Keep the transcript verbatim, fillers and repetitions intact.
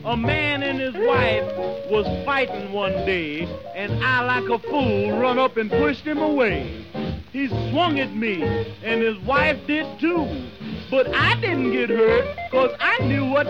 A man and his wife was fighting one day, and I, like a fool, run up and pushed him away. He swung at me, and his wife did too. But I didn't get hurt, 'cause I knew what